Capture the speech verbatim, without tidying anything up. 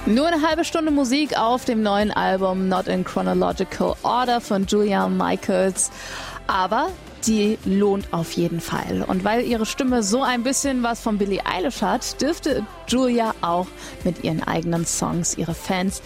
Nur eine halbe Stunde Musik auf dem neuen Album Not in Chronological Order von Julia Michaels. Aber die lohnt auf jeden Fall. Und weil ihre Stimme so ein bisschen was von Billie Eilish hat, dürfte Julia auch mit ihren eigenen Songs ihre Fans